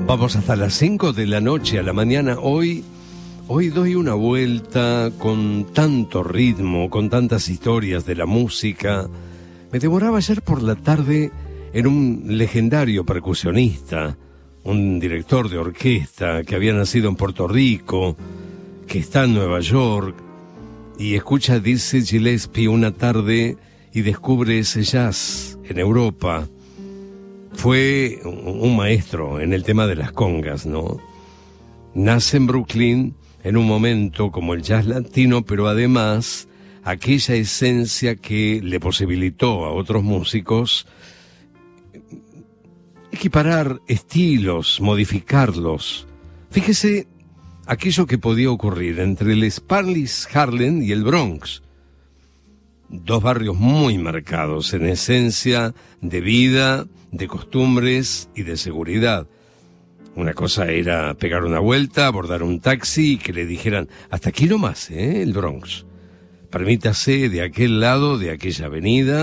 Vamos hasta las 5 de la noche a la mañana. Hoy doy una vuelta con tanto ritmo, con tantas historias de la música. Me demoraba ayer por la tarde en un legendario percusionista, un director de orquesta que había nacido en Puerto Rico, que está en Nueva York, y escucha a Dizzy Gillespie una tarde y descubre ese jazz en Europa. Fue un maestro en el tema de las congas, ¿no? Nace en Brooklyn en un momento como el jazz latino, pero además aquella esencia que le posibilitó a otros músicos equiparar estilos, modificarlos. Fíjese aquello que podía ocurrir entre el Spanish Harlem y el Bronx. Dos barrios muy marcados en esencia de vida, de costumbres y de seguridad. Una cosa era pegar una vuelta, abordar un taxi y que le dijeran, hasta aquí nomás, el Bronx. Permítase de aquel lado de aquella avenida